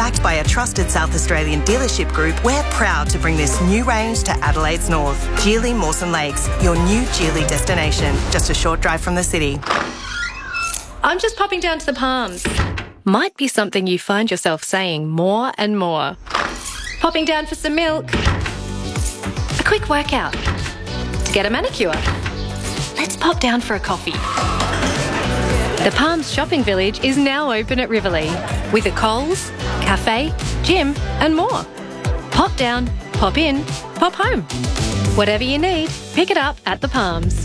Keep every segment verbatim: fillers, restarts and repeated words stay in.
Backed by a trusted South Australian dealership group, we're proud to bring this new range to Adelaide's north. Geely Mawson Lakes, your new Geely destination, just a short drive from the city. I'm just popping down to the Palms. Might be something you find yourself saying more and more. Popping down for some milk. A quick workout. To get a manicure. Let's pop down for a coffee. The Palms Shopping Village is now open at Riverlea with a Coles, cafe, gym and more. Pop down, pop in, pop home. Whatever you need, pick it up at the Palms.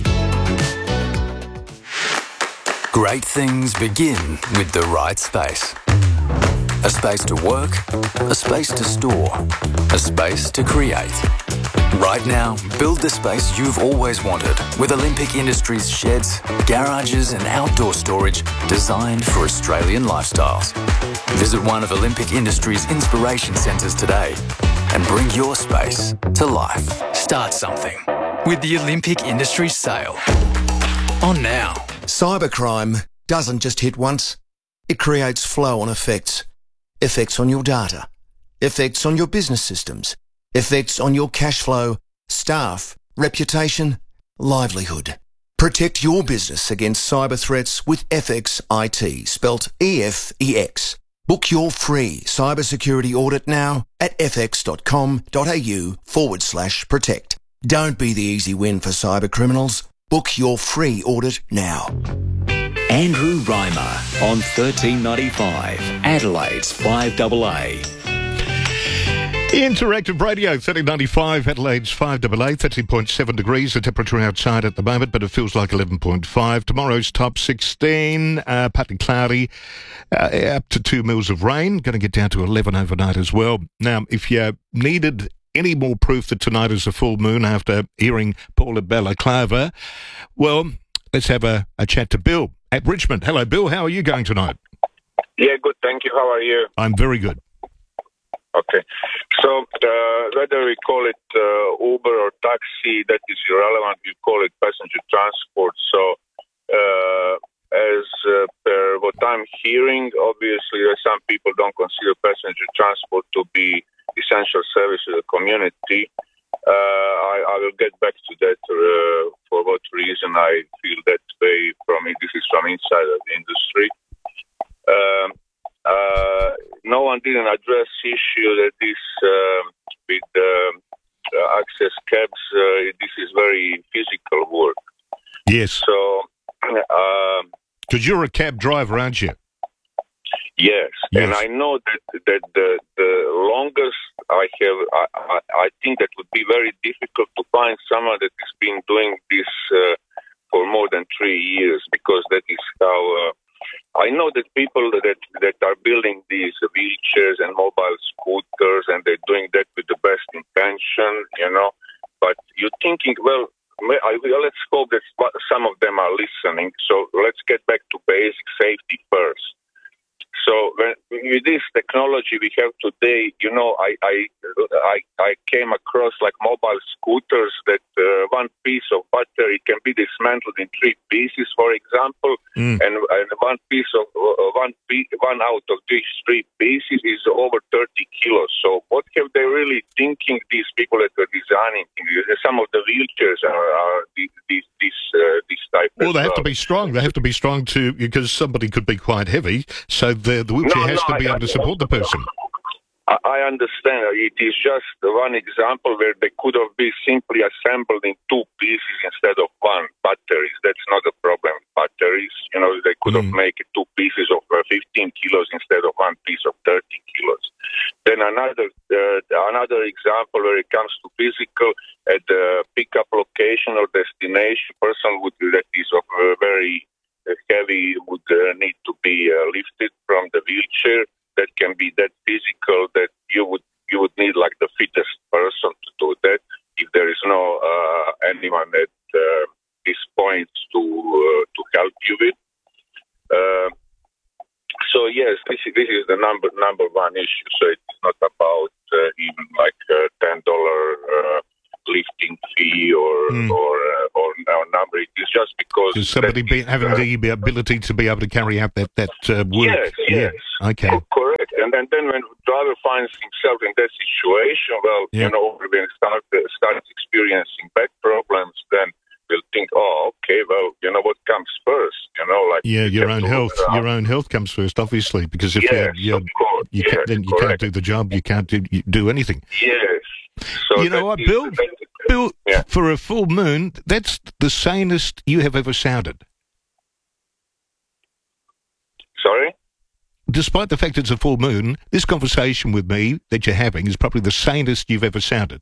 Great things begin with the right space. A space to work, a space to store, a space to create. Right now, build the space you've always wanted with Olympic Industries sheds, garages and outdoor storage designed for Australian lifestyles. Visit one of Olympic Industries' inspiration centres today and bring your space to life. Start something with the Olympic Industries sale. On now. Cybercrime doesn't just hit once. It creates flow-on effects. Effects on your data. Effects on your business systems. Effects on your cash flow, staff, reputation, livelihood. Protect your business against cyber threats with F X I T, spelt E F E X. Book your free cybersecurity audit now at fx.com.au forward slash protect. Don't be the easy win for cyber criminals. Book your free audit now. Andrew Reimer on thirteen ninety-five, Adelaide's five A A. Interactive Radio, thirteen ninety-five, Adelaide's five A A, thirteen point seven degrees, the temperature outside at the moment, but it feels like eleven point five. Tomorrow's top sixteen, uh, partly cloudy, uh, up to two mils of rain, going to get down to eleven overnight as well. Now, if you needed any more proof that tonight is a full moon after hearing Paula Balaclava, well, let's have a, a chat to Bill at Richmond. Hello, Bill. How are you going tonight? Yeah, good. Thank you. How are you? I'm very good. Okay. So uh, whether we call it uh, Uber or taxi, that is irrelevant. We call it passenger transport. So uh, as uh, per what I'm hearing, obviously uh, some people don't consider passenger transport to be essential service to the community. Uh, I, I will get back to that uh, for what reason I feel that way. From this is from inside of the industry. Um, uh, no one didn't address issue that this uh, with um, uh, access cabs. Uh, this is very physical work. Yes. So, um, because you're a cab driver, aren't you? Yes, yes. And I know that that the the longest I have, I, I, I think that would be very difficult to find someone that has been doing this uh, for more than three years, because that is how. Uh, I know that people that that are building these wheelchairs and mobile scooters, and they're doing that with the best intention, you know. But you're thinking, well, I, let's hope that some of them are listening. So let's get back to basic safety first. So when, with this technology we have today, you know, I I I, I came across like mobile scooters that uh, one piece of battery can be dismantled in three pieces, for example, mm. and, and one piece of uh, one piece, one out of these three pieces is over thirty kilos. So what have they really thinking? These people that are designing some of the wheelchairs are, are these these these, uh, these type. Well, they have well. to be strong. They have to be strong to because somebody could be quite heavy. So the the wheelchair no, has no, to be I, able to support the person. I understand. It is just one example where they could have been simply assembled in two pieces instead of one. Batteries, that's not a problem. Batteries, you know, they could mm. have made two pieces of fifteen kilos instead of one piece of thirty kilos. Then another uh, another example where it comes to physical, at the pickup location or destination, person would that is of uh, very heavy would uh, need to be uh, lifted from the wheelchair. That can be that physical that you would you would need like the fittest person to do that. If there is no uh, anyone at uh, this point to uh, to help you with. Uh, so yes, this is, this is the number number one issue. So it's not about uh, even like a ten dollar uh, lifting fee or mm. or uh, or no number. It is just because Does somebody be, having uh, the ability to be able to carry out that that uh, work. Yes, yes, yeah. Okay, correct. And And then, then when the driver finds himself in that situation, well, Yeah. you know, when he start, uh, starts experiencing back problems, then we'll think, oh, okay, well, you know, what comes first? You know, like Yeah, you your have own to health. look around. Your own health comes first, obviously, because if Yes, you're, you're, of course. you Yes, can't, then you can't correct. do the job. You can't do you do anything. Yes. So You know that what, is- Bill? that is- Bill, Yeah. for a full moon, that's the sanest you have ever sounded. Sorry? Despite the fact it's a full moon, this conversation with me that you're having is probably the sanest you've ever sounded.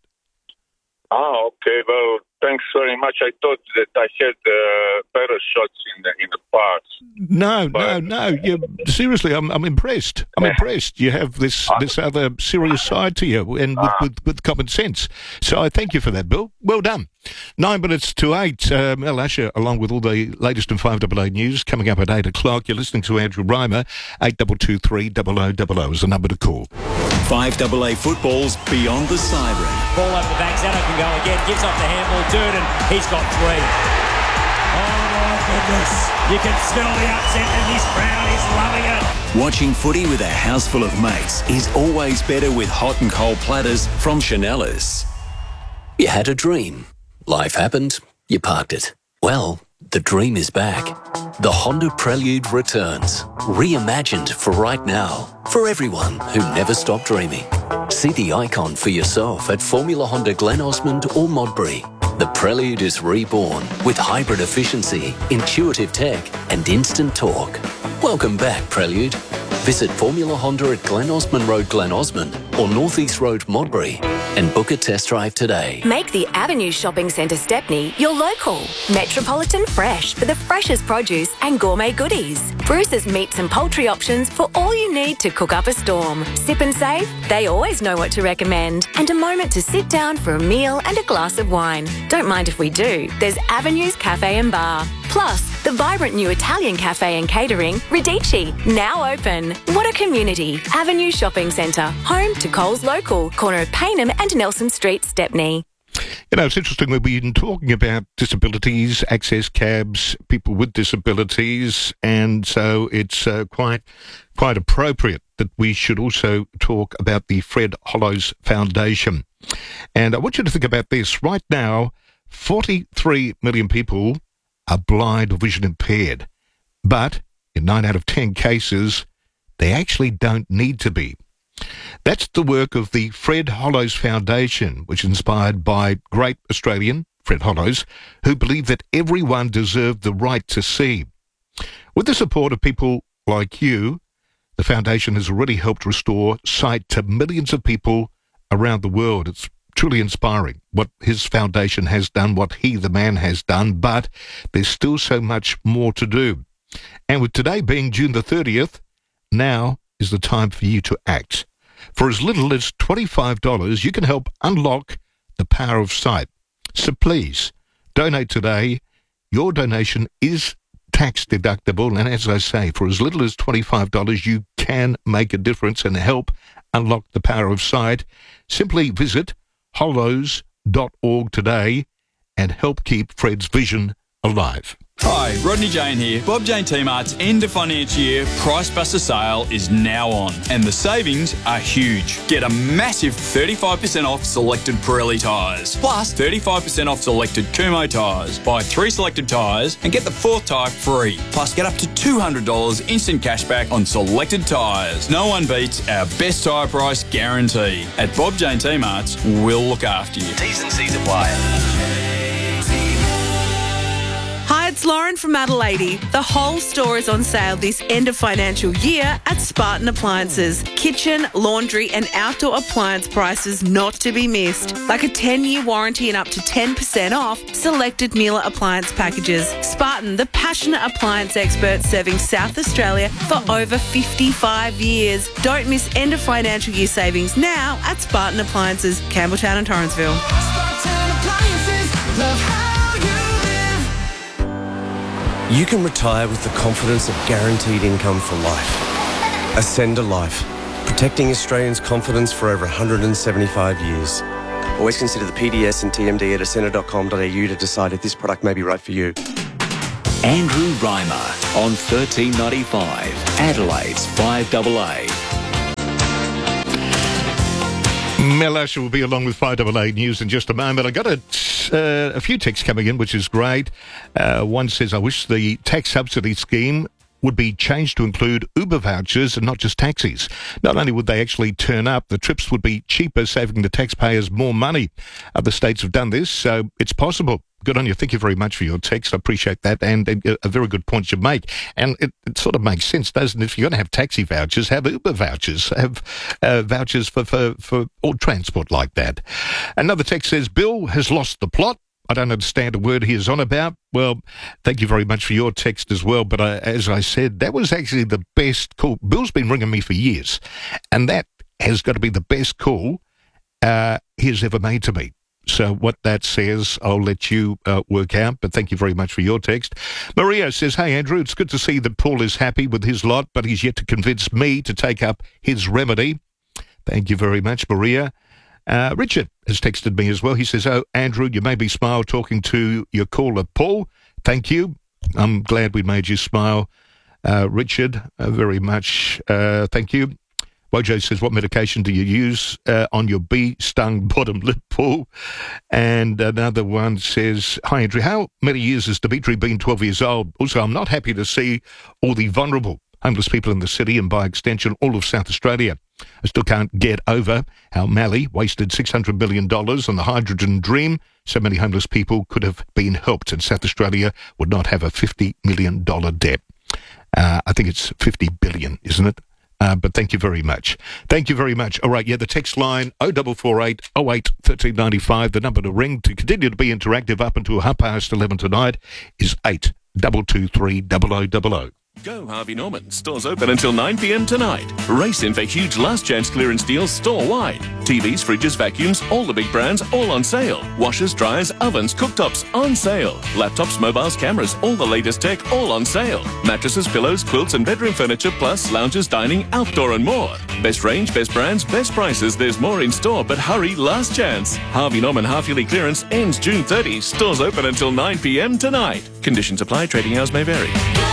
Oh, okay. Well, thanks very much. I thought that I had uh, better shots in the in the past. No, But- no, no. You seriously, I'm I'm impressed. I'm impressed. You have this this other serious side to you, and with, with, with common sense. So I thank you for that, Bill. Well done. Nine minutes to eight. Uh, Mel Asher, along with all the latest in five double A news, coming up at eight o'clock. You're listening to Andrew Reimer. Eight double two three double o double o is the number to call. five double A football's Beyond the Siren. Ball over the back, Zano can go again, gives off the handball, Durden, he's got three. Oh my goodness, you can smell the upset and he's proud, he's loving it. Watching footy with a house full of mates is always better with hot and cold platters from Chanellas. You had a dream. Life happened, you parked it. Well, the dream is back. The Honda Prelude returns, reimagined for right now, for everyone who never stopped dreaming. See the icon for yourself at Formula Honda Glen Osmond or Modbury. The Prelude is reborn with hybrid efficiency, intuitive tech and instant torque. Welcome back, Prelude. Visit Formula Honda at Glen Osmond Road, Glen Osmond or North East Road, Modbury and book a test drive today. Make the Avenue Shopping Centre Stepney your local. Metropolitan Fresh for the freshest produce and gourmet goodies. Bruce's meats and poultry options for all you need to cook up a storm. Sip and Save, they always know what to recommend. And a moment to sit down for a meal and a glass of wine. Don't mind if we do. There's Avenue's Cafe and Bar. Plus, the vibrant new Italian cafe and catering, Radici, now open. What a community. Avenue Shopping Centre, home to Coles Local, corner of Paynham and Nelson Street, Stepney. You know, it's interesting. We've been talking about disabilities, access cabs, people with disabilities, and so it's uh, quite quite appropriate that we should also talk about the Fred Hollows Foundation. And I want you to think about this. Right now, forty-three million people are blind or vision impaired, but in nine out of ten cases, they actually don't need to be. That's the work of the Fred Hollows Foundation, which is inspired by great Australian Fred Hollows, who believed that everyone deserved the right to see. With the support of people like you, the foundation has already helped restore sight to millions of people around the world. It's truly inspiring what his foundation has done, what he, the man, has done, but there's still so much more to do. And with today being June the thirtieth, now is the time for you to act. For as little as twenty-five dollars, you can help unlock the power of sight. So please, donate today. Your donation is tax deductible, and as I say, for as little as twenty-five dollars, you can make a difference and help unlock the power of sight. Simply visit hollows dot org today and help keep Fred's vision alive. Hi, Rodney Jane here. Bob Jane T-Mart's end of financial year Price Buster sale is now on, and the savings are huge. Get a massive thirty-five percent off selected Pirelli tyres, plus thirty-five percent off selected Kumho tyres. Buy three selected tyres and get the fourth tyre free. Plus, get up to two hundred dollars instant cashback on selected tyres. No one beats our best tyre price guarantee. At Bob Jane T-Mart's, we'll look after you. T's and C's apply. Hi, it's Lauren from Adelaide. The whole store is on sale this end of financial year at Spartan Appliances. Kitchen, laundry and outdoor appliance prices not to be missed. Like a ten-year warranty and up to ten percent off selected Miele appliance packages. Spartan, the passionate appliance expert serving South Australia for over fifty-five years. Don't miss end of financial year savings now at Spartan Appliances, Campbelltown and Torrensville. Spartan Appliances, love how you can retire with the confidence of guaranteed income for life. Ascend a Life, protecting Australians' confidence for over one hundred seventy-five years. Always consider the P D S and T M D at ascender dot com dot a u to decide if this product may be right for you. Andrew Reimer on thirteen ninety-five, Adelaide's five double A. Mel Asher will be along with five eight eight News in just a moment. I got a, uh, a few texts coming in, which is great. Uh, one says, I wish the tax subsidy scheme would be changed to include Uber vouchers and not just taxis. Not only would they actually turn up, the trips would be cheaper, saving the taxpayers more money. Other states have done this, so it's possible. Good on you. Thank you very much for your text. I appreciate that, and a, a very good point you make. And it, it sort of makes sense, doesn't it? If you're going to have taxi vouchers, have Uber vouchers, have uh, vouchers for, for, for all transport like that. Another text says, Bill has lost the plot. I don't understand a word he is on about. Well, thank you very much for your text as well. But I, as I said, that was actually the best call. Bill's been ringing me for years, and that has got to be the best call uh, he has ever made to me. So what that says, I'll let you uh, work out, but thank you very much for your text. Maria says, hey, Andrew, it's good to see that Paul is happy with his lot, but he's yet to convince me to take up his remedy. Thank you very much, Maria. Uh, Richard has texted me as well. He says, oh, Andrew, you made me smile talking to your caller, Paul. Thank you. I'm glad we made you smile, uh, Richard, uh, very much. Uh, thank you. Wojo says, what medication do you use uh, on your bee-stung bottom lip, Paul? And another one says, hi, Andrew, how many years has Dimitri been twelve years old? Also, I'm not happy to see all the vulnerable homeless people in the city and, by extension, all of South Australia. I still can't get over how Mali wasted six hundred million dollars on the hydrogen dream. So many homeless people could have been helped, and South Australia would not have a fifty million dollars debt. Uh, I think it's fifty billion dollars, isn't it? Uh, but thank you very much. Thank you very much. All right, yeah, the text line oh four four eight oh eight one three nine five, the number to ring to continue to be interactive up until half past eleven tonight is eight two two three double oh double oh. Go Harvey Norman. Stores open until nine p.m. tonight. Race in for huge last chance clearance deals store-wide. T Vs, fridges, vacuums, all the big brands, all on sale. Washers, dryers, ovens, cooktops, on sale. Laptops, mobiles, cameras, all the latest tech, all on sale. Mattresses, pillows, quilts and bedroom furniture, plus lounges, dining, outdoor and more. Best range, best brands, best prices. There's more in store, but hurry, last chance. Harvey Norman half-yearly clearance ends June thirtieth. Stores open until nine p.m. tonight. Conditions apply. Trading hours may vary.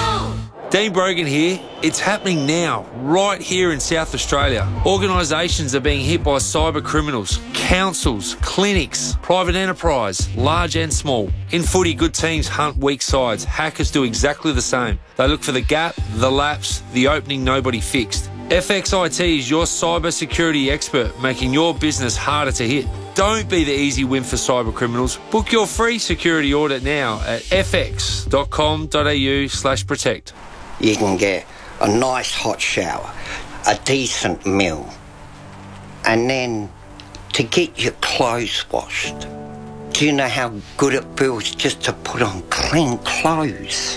Dean Brogan here. It's happening now, right here in South Australia. Organisations are being hit by cyber criminals, councils, clinics, private enterprise, large and small. In footy, good teams hunt weak sides. Hackers do exactly the same. They look for the gap, the lapse, the opening nobody fixed. F X I T is your cyber security expert, making your business harder to hit. Don't be the easy win for cyber criminals. Book your free security audit now at f x dot com dot a u slash protect. You can get a nice hot shower, a decent meal, and then to get your clothes washed. Do you know how good it feels just to put on clean clothes?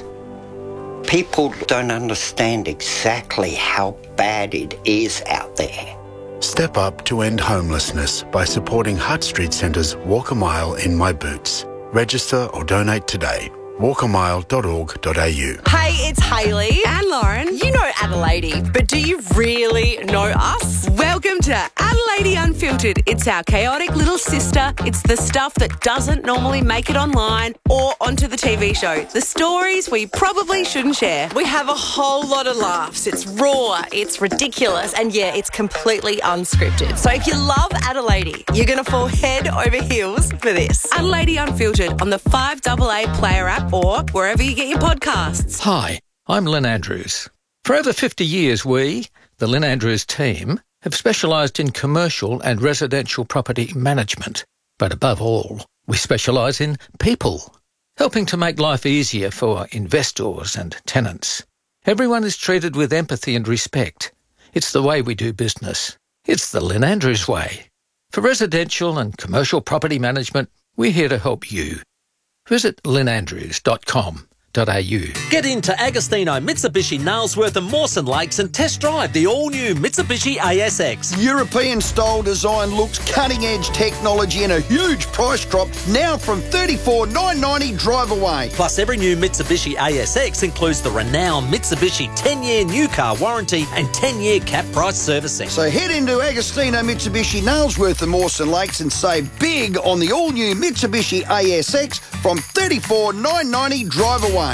People don't understand exactly how bad it is out there. Step up to end homelessness by supporting Hutt Street Centre's Walk a Mile in My Boots. Register or donate today. walk a mile dot org dot a u. Hey, it's Hayley. And Lauren. You know Adelaide, but do you really know us? Welcome to Adelaide Unfiltered. It's our chaotic little sister. It's the stuff that doesn't normally make it online or onto the T V show. The stories we probably shouldn't share. We have a whole lot of laughs. It's raw, it's ridiculous, and yeah, it's completely unscripted. So if you love Adelaide, you're going to fall head over heels for this. Adelaide Unfiltered on the five A A Player app or wherever you get your podcasts. Hi, I'm Lynn Andrews. For over fifty years, we, the Lynn Andrews team, have specialised in commercial and residential property management. But above all, we specialise in people, helping to make life easier for investors and tenants. Everyone is treated with empathy and respect. It's the way we do business. It's the Lynn Andrews way. For residential and commercial property management, we're here to help you. Visit lynn andrews dot com dot a u. Get into Agostino, Mitsubishi, Nailsworth and Mawson Lakes and test drive the all-new Mitsubishi A S X. European-style design looks, cutting-edge technology and a huge price drop now from thirty-four thousand nine hundred ninety dollars drive away. Plus, every new Mitsubishi A S X includes the renowned Mitsubishi ten-year new car warranty and ten-year cap price servicing. So head into Agostino, Mitsubishi, Nailsworth and Mawson Lakes and save big on the all-new Mitsubishi A S X from thirty-four thousand nine hundred ninety dollars drive away.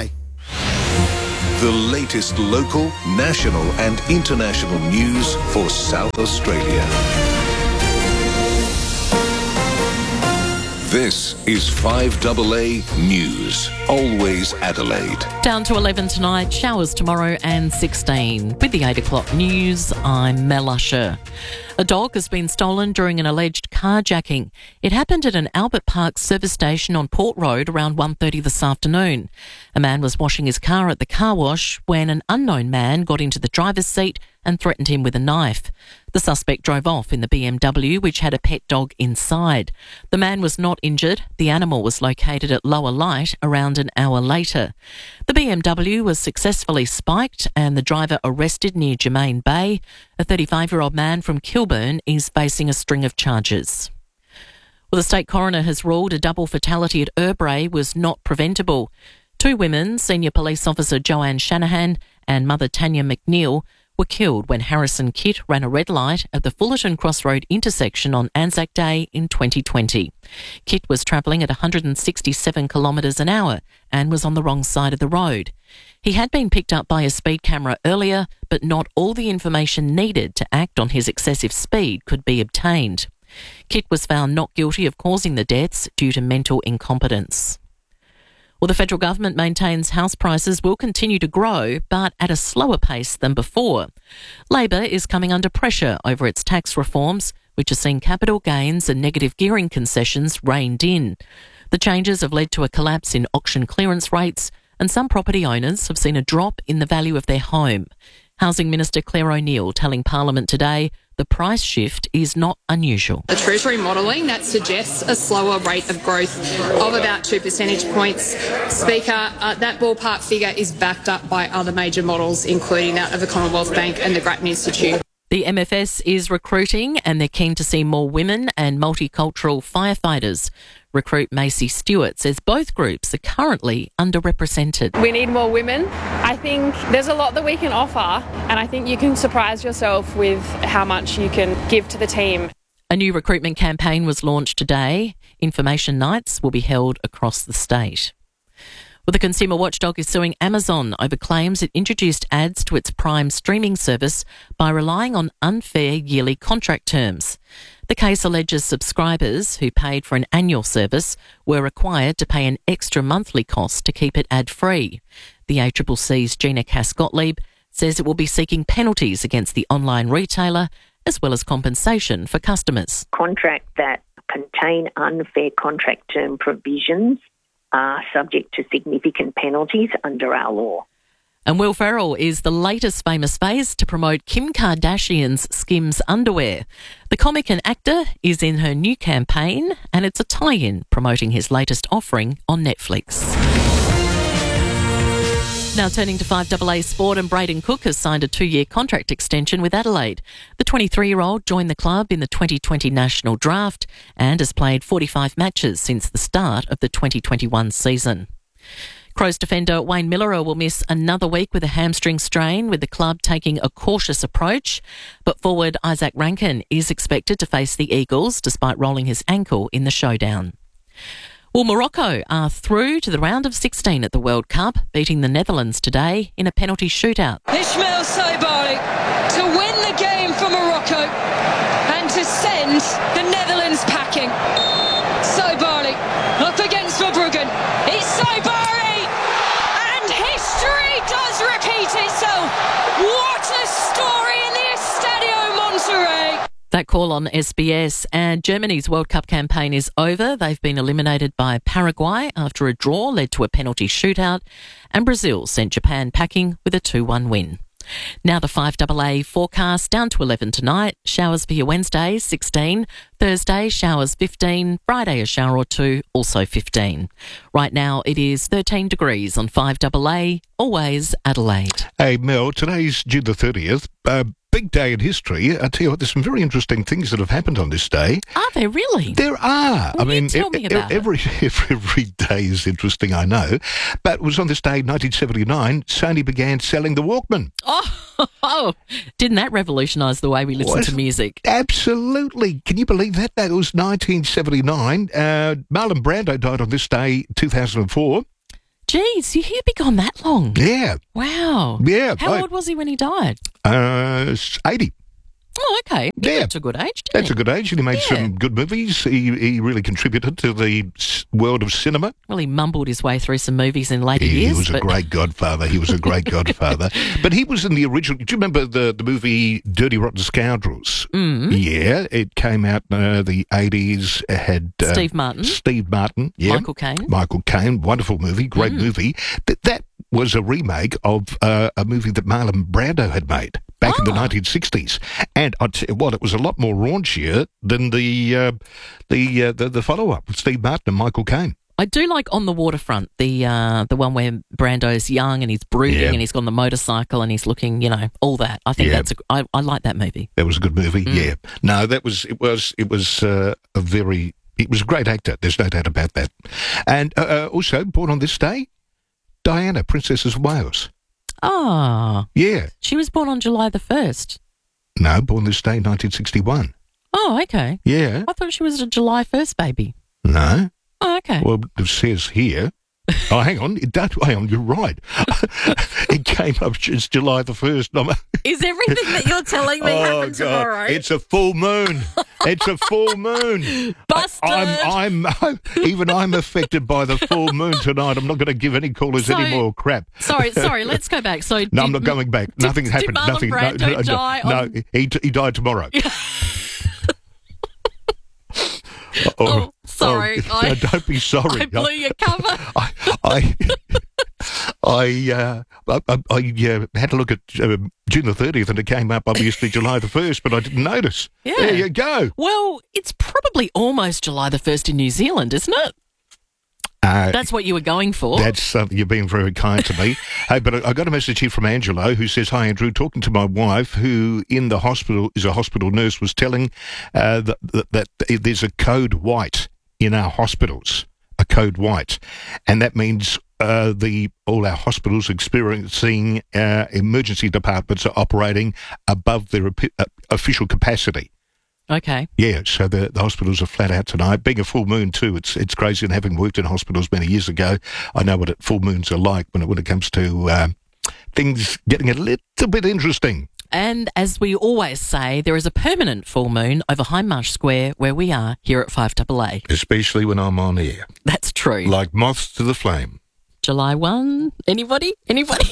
The latest local, national and international news for South Australia. This is five A A News. Always Adelaide. Down to eleven tonight, showers tomorrow and sixteen. With the eight o'clock news, I'm Mel Usher. A dog has been stolen during an alleged carjacking. It happened at an Albert Park service station on Port Road around one thirty this afternoon. A man was washing his car at the car wash when an unknown man got into the driver's seat and threatened him with a knife. The suspect drove off in the B M W, which had a pet dog inside. The man was not injured. The animal was located at Lower Light around an hour later. The B M W was successfully spiked and the driver arrested near Germain Bay. A thirty-five-year-old man from Kilburn is facing a string of charges. Well, the state coroner has ruled a double fatality at Erbray was not preventable. Two women, Senior Police Officer Joanne Shanahan and Mother Tanya McNeil, were killed when Harrison Kitt ran a red light at the Fullerton Crossroad intersection on Anzac Day in twenty twenty. Kitt was travelling at one hundred sixty-seven kilometres an hour and was on the wrong side of the road. He had been picked up by a speed camera earlier, but not all the information needed to act on his excessive speed could be obtained. Kitt was found not guilty of causing the deaths due to mental incompetence. Well, the federal government maintains house prices will continue to grow, but at a slower pace than before. Labor is coming under pressure over its tax reforms, which have seen capital gains and negative gearing concessions reined in. The changes have led to a collapse in auction clearance rates, and some property owners have seen a drop in the value of their home. Housing Minister Claire O'Neill telling Parliament today the price shift is not unusual. The Treasury modelling that suggests a slower rate of growth of about two percentage points. Speaker, uh, that ballpark figure is backed up by other major models, including that of the Commonwealth Bank and the Grattan Institute. The M F S is recruiting and they're keen to see more women and multicultural firefighters. Recruit Macy Stewart says both groups are currently underrepresented. We need more women. I think there's a lot that we can offer, and I think you can surprise yourself with how much you can give to the team. A new recruitment campaign was launched today. Information nights will be held across the state. Well, the Consumer Watchdog is suing Amazon over claims it introduced ads to its Prime streaming service by relying on unfair yearly contract terms. The case alleges subscribers who paid for an annual service were required to pay an extra monthly cost to keep it ad-free. The A C C C's Gina Cass-Gottlieb says it will be seeking penalties against the online retailer as well as compensation for customers. Contracts that contain unfair contract term provisions are subject to significant penalties under our law. And Will Ferrell is the latest famous face to promote Kim Kardashian's Skims underwear. The comic and actor is in her new campaign, and it's a tie-in promoting his latest offering on Netflix. Now turning to five A A Sport, and Braden Cook has signed a two-year contract extension with Adelaide. The twenty-three-year-old joined the club in the twenty twenty national draft and has played forty-five matches since the start of the twenty twenty-one season. Crows defender Wayne Miller will miss another week with a hamstring strain, with the club taking a cautious approach. But forward Isaac Rankin is expected to face the Eagles despite rolling his ankle in the showdown. Well, Morocco are through to the round of sixteen at the World Cup, beating the Netherlands today in a penalty shootout. Ismail Saibari to win the game for Morocco and to send the Netherlands packing. Saibari up against Verbruggen. It's Saibari! And history does repeat itself. What a story in the Estadio Monterrey. That call on S B S. And Germany's World Cup campaign is over. They've been eliminated by Paraguay after a draw led to a penalty shootout, and Brazil sent Japan packing with a two one win. Now the five A A forecast, down to eleven tonight. Showers for your Wednesday, sixteen. Thursday, showers fifteen. Friday, a shower or two, also fifteen. Right now, it is thirteen degrees on five A A, always Adelaide. Hey, Mel, today's June the thirtieth. Uh, big day in history. I tell you what, there's some very interesting things that have happened on this day. Are there really? There are. Well, I mean, tell me about every, every every day is interesting, I know. But it was on this day, nineteen seventy-nine, Sony began selling the Walkman. Oh, oh didn't that revolutionise the way we listen What? to music? Absolutely. Can you believe that? That was nineteen seventy-nine. Uh, Marlon Brando died on this day, two thousand four. Geez, you hear be gone that long? Yeah. Wow. Yeah. How I- old was he when he died? Uh, eighty. Oh, okay. He Yeah. got to a good age, didn't That's he? a good age, and he made Yeah. some good movies. He he really contributed to the s- world of cinema. Well, he mumbled his way through some movies in later He, years. he was a but- great godfather. He was a great godfather. But he was in the original. Do you remember the, the movie Dirty Rotten Scoundrels? Mm. Yeah, it came out in uh, the eighties. It had uh, Steve Martin. Steve Martin. Yeah. Michael Caine. Michael Caine. Wonderful movie. Great Mm. movie. But that was a remake of uh, a movie that Marlon Brando had made back in the nineteen sixties. And I tell you what, it was a lot more raunchier than the uh, the, uh, the the follow-up with Steve Martin and Michael Caine. I do like On the Waterfront, the uh, the one where Brando's young and he's brooding Yeah. and he's got on the motorcycle and he's looking, you know, all that. I think Yeah. that's a, I, I like that movie. That was a good movie. Mm. Yeah. No, that was it was it was uh, a very it was a great actor. There's no doubt about that. And uh, uh, also born on this day, Diana, Princess of Wales. Ah, Yeah. she was born on July the first. No, born this day, nineteen sixty-one. Oh, okay. Yeah. I thought she was a July first baby. No. Oh, okay. Well, it says here. Oh, hang on. It does. Hang on. You're right. It came up as July the first. Is everything that you're telling me Oh, happened God. tomorrow? It's a full moon. It's a full moon. Busted. I'm, I'm, I'm, even I'm affected by the full moon tonight. I'm not going to give any callers So- any more crap. Sorry, sorry. Let's go back. So, No, did, I'm not going back. did- Nothing did happened. Marlon Nothing. Brando no, no, die no, on- no, he he died tomorrow. Oh, sorry. oh, I- no, don't be sorry. I blew your cover. I, I, I, uh, I, I, I uh, had a look at uh, June the thirtieth, and it came up obviously July the first, but I didn't notice. Yeah. There you go. Well, it's probably almost July the first in New Zealand, isn't it? Uh, That's what you were going for. That's something. You're being very kind to me. Hey, but I, I got a message here from Angelo who says, "Hi, Andrew. Talking to my wife, who in the hospital is a hospital nurse, was telling uh, that, that, that there's a code white in our hospitals, a code white, and that means uh, the all our hospitals experiencing uh, emergency departments are operating above their opi- uh, official capacity." Okay. Yeah, so the, the hospitals are flat out tonight. Being a full moon too, it's it's crazy. And having worked in hospitals many years ago, I know what it, full moons are like when it when it comes to um, things getting a little bit interesting. And as we always say, there is a permanent full moon over Hindmarsh Square where we are here at five A A. Especially when I'm on air. That's true. Like moths to the flame. July first? Anybody? Anybody?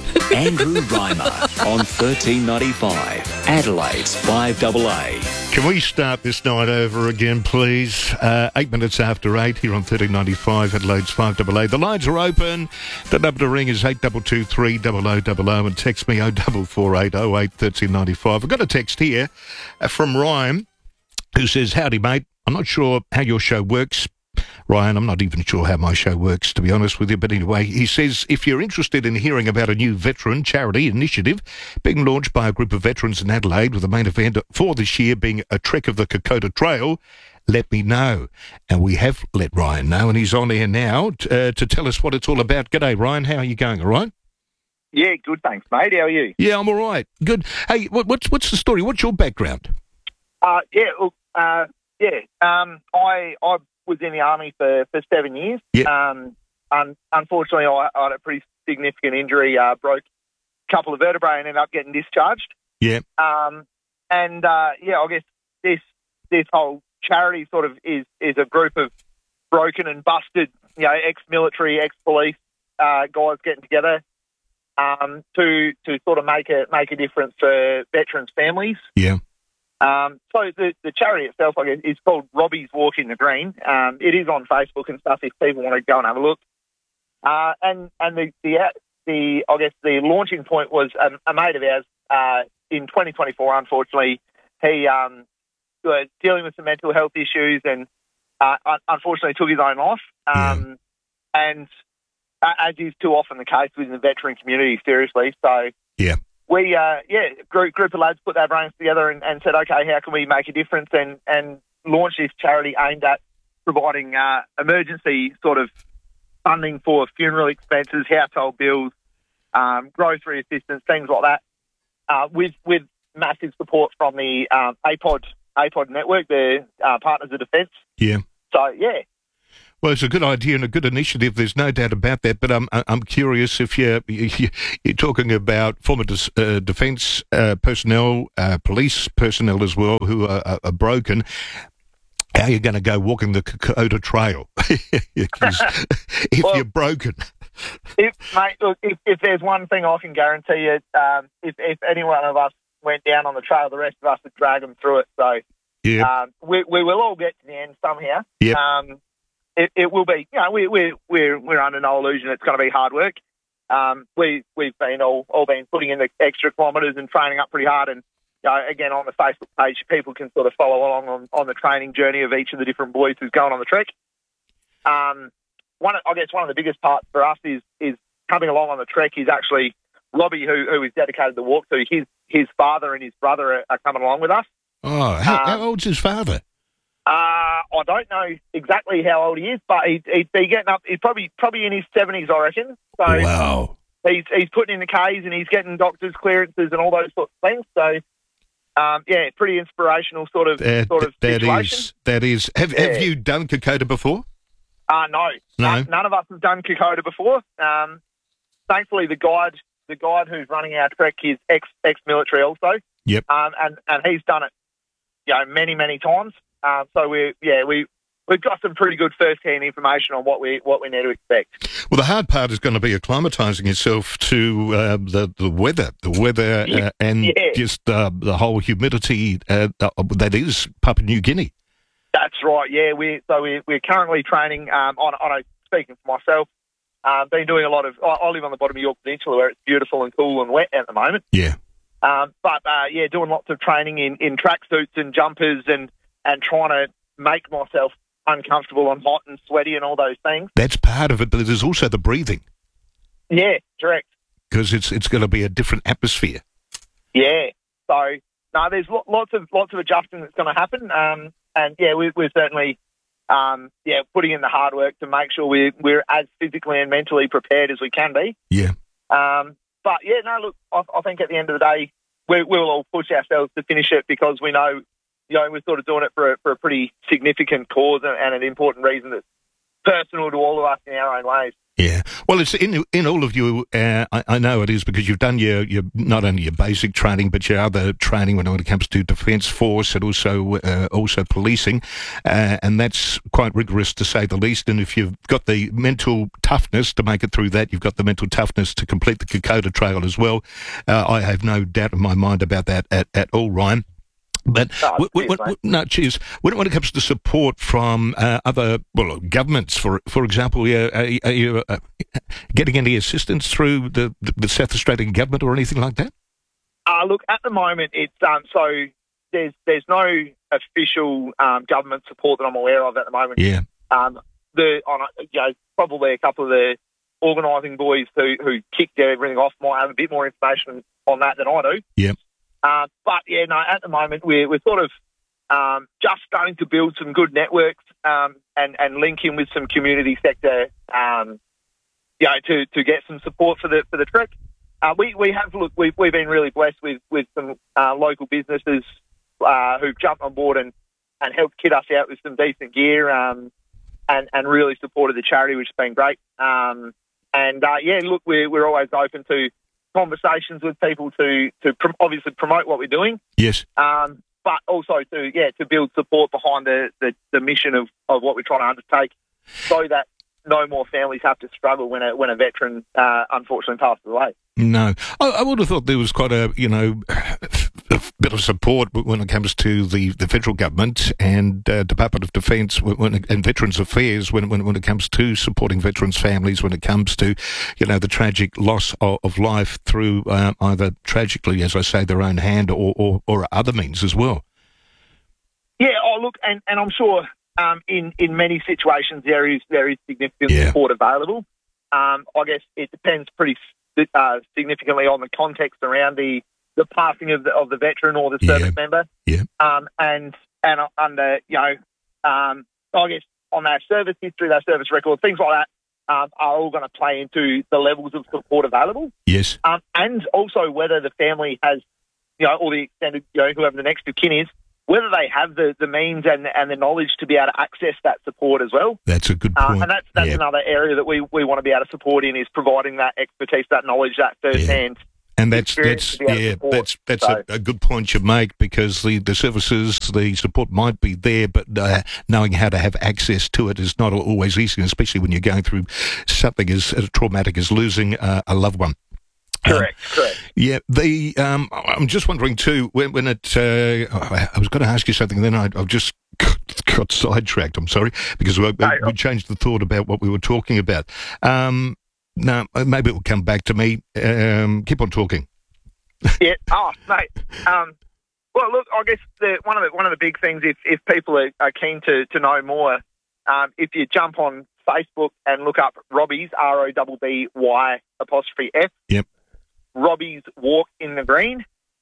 Andrew Reimer on thirteen ninety-five, Adelaide's five A A. Can we start this night over again, please? Uh, eight minutes after eight here on thirteen ninety-five, Adelaide's five A A. The lines are open. The number to ring is eight two two three zero zero zero zero and text me oh four four eight oh eight one three nine five. I've got a text here uh, from Ryan who says, "Howdy, mate. I'm not sure how your show works." Ryan, I'm not even sure how my show works, to be honest with you. But anyway, he says, if you're interested in hearing about a new veteran charity initiative being launched by a group of veterans in Adelaide, with the main event for this year being a trek of the Kokoda Trail, let me know. And we have let Ryan know, and he's on air now t- uh, to tell us what it's all about. G'day, Ryan. How are you going, all right? Yeah, good, thanks, mate. How are you? Yeah, I'm all right. Good. Hey, what, what's what's the story? What's your background? Uh, yeah, look, uh, yeah. Um, I I was in the army for, for seven years. Yeah. Um, un- unfortunately, I, I had a pretty significant injury, uh, broke a couple of vertebrae, and ended up getting discharged. Yeah. Um, and uh, yeah, I guess this this whole charity sort of is is a group of broken and busted, you know, ex-military, ex-police uh, guys getting together um, to to sort of make a make a difference for veterans' families. Yeah. Um, so the, the charity itself, I guess, is called Robbie's Walk in the Green. Um, it is on Facebook and stuff if people want to go and have a look. Uh, and and the, the the I guess the launching point was a, a mate of ours uh, in twenty twenty-four. Unfortunately, he um, was dealing with some mental health issues and uh, un- unfortunately took his own life. Um, yeah. And uh, as is too often the case within the veteran community, seriously. So yeah. We, uh, yeah, group, group of lads put their brains together and, and said, okay, how can we make a difference and, and launch this charity aimed at providing uh, emergency sort of funding for funeral expenses, household bills, um, grocery assistance, things like that, uh, with with massive support from the um, A P O D A P O D network, the uh, Partners of Defence. Yeah. So, yeah. Well, it's a good idea and a good initiative. There's no doubt about that. But I'm I'm curious if you're you're talking about former dis, uh, defence uh, personnel, uh, police personnel as well, who are, are, are broken. How are you going to go walking the Kokoda Trail if well, you're broken? If mate, look, if, if there's one thing I can guarantee you, um, if if any one of us went down on the trail, the rest of us would drag them through it. So yep. um, we we will all get to the end somehow. Yep. Um, It, it will be, you know, we, we, we're we're under no illusion it's going to be hard work. Um, we we've been all all been putting in the extra kilometres and training up pretty hard. And you know, again, on the Facebook page, people can sort of follow along on, on the training journey of each of the different boys who's going on the trek. Um, one, I guess, one of the biggest parts for us is is coming along on the trek is actually Robbie, who who is dedicated to the walk to. His his father and his brother are, are coming along with us. Oh, how, um, how old's his father? Uh, I don't know exactly how old he is, but he'd, he'd be getting up. He's probably probably in his seventies, I reckon. So wow. He's he's putting in the K's and he's getting doctor's clearances and all those sorts of things. So, um, yeah, pretty inspirational sort of Uh, sort of that situation. is that is. Have Yeah. Have you done Kokoda before? Uh, no, No. None, none of us have done Kokoda before. Um, thankfully, the guide the guide who's running our trek is ex ex military also. Yep. Um, and and he's done it, you know, many many times. Um, so we, yeah, we we've got some pretty good first-hand information on what we what we need to expect. Well, the hard part is going to be acclimatising yourself to uh, the the weather, the weather, uh, and Yeah. just uh, the whole humidity uh, that is Papua New Guinea. That's right. Yeah, we so we we're currently training um, on on a, speaking for myself. Uh, been doing a lot of. I, I live on the bottom of York Peninsula where it's beautiful and cool and wet at the moment. Yeah. Um, but uh, yeah, doing lots of training in in tracksuits and jumpers and. and trying to make myself uncomfortable and hot and sweaty and all those things. That's part of it, but there's also the breathing Yeah, correct. because it's it's going to be a different atmosphere. Yeah. So, no, there's lo- lots of lots of adjusting that's going to happen. Um, and, yeah, we, we're certainly um, yeah putting in the hard work to make sure we, we're as physically and mentally prepared as we can be. Yeah. Um, but, yeah, no, look, I, I think at the end of the day, we, we'll all push ourselves to finish it because we know you know, we're sort of doing it for a, for a pretty significant cause and, and an important reason that's personal to all of us in our own ways. Yeah. Well, it's in in all of you. Uh, I, I know it is because you've done your, your not only your basic training but your other training when it comes to Defence Force and also uh, also policing, uh, and that's quite rigorous to say the least. And if you've got the mental toughness to make it through that, you've got the mental toughness to complete the Kokoda Trail as well. Uh, I have no doubt in my mind about that at, at all, Ryan. But no, w- w- w- no, cheers. When, when it comes to support from uh, other well governments, for for example, uh, are, are you uh, getting any assistance through the, the, the South Australian government or anything like that? Uh, look, at the moment, it's um, so there's there's no official um, government support that I'm aware of at the moment. Yeah. Um, the on a, you know probably a couple of the organising boys who who kicked everything off might have a bit more information on that than I do. Yeah. Uh, but, yeah, no, at the moment we're, we're sort of um, just starting to build some good networks um, and, and link in with some community sector, um, you know, to, to get some support for the for the trek. Uh, we, we have, look, we've, we've been really blessed with, with some uh, local businesses uh, who've jumped on board and, and helped kit us out with some decent gear um, and, and really supported the charity, which has been great. Um, and, uh, yeah, look, we're, we're always open to conversations with people to to pr- obviously promote what we're doing. Yes. Um, but also to yeah to build support behind the, the, the mission of, of what we're trying to undertake, so that no more families have to struggle when a when a veteran uh, unfortunately passes away. No, I, I would have thought there was quite a you know a bit of support when it comes to the, the federal government and uh, Department of Defence when, and Veterans Affairs when, when when it comes to supporting veterans' families, when it comes to you know the tragic loss of, of life through um, either tragically, as I say, their own hand or, or, or other means as well. Yeah. Oh, look, and, and I'm sure um, in in many situations there is there is significant Yeah. support available. Um, I guess it depends pretty uh, significantly on the context around the, the passing of the of the veteran or the service Yeah. member. Yeah. Um, and and under you know, um, I guess on their service history, their service record, things like that um, are all going to play into the levels of support available. Yes. Um, and also whether the family has, you know, or the extended, you know, whoever the next of kin is, whether they have the, the means and and the knowledge to be able to access that support as well. That's a good Uh, point. and that's that's Yeah. another area that we, we want to be able to support in, is providing that expertise, that knowledge, that first-hand And that's experience that's to be able to yeah support. that's that's So- a, a good point you make, because the, the services, the support might be there, but uh, knowing how to have access to it is not always easy, especially when you're going through something as, as traumatic as losing uh, a loved one. Correct, correct. Yeah, the um, I'm just wondering too, when, when it, uh, I was going to ask you something, and then I, I've just got, got sidetracked, I'm sorry, because we, we changed the thought about what we were talking about. Um, no, maybe it will come back to me. Um, keep on talking. Yeah. Oh, mate. Um, well, look, I guess the, one of the one of the big things, if if people are, are keen to to know more, um, if you jump on Facebook and look up Robbie's, R O B B Y apostrophe F. Yep. Robbie's Walk in the Green.